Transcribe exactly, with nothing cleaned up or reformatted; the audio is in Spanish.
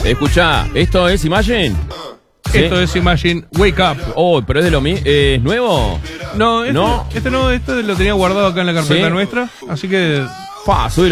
Escuchá, ¿esto es Imagine? ¿Sí? Esto es Imagine Wake Up. Oh, pero es de lo mismo. ¿Es nuevo? No, este No. este no, este lo tenía guardado acá en la carpeta ¿Sí? nuestra, así que... Pa, subilo.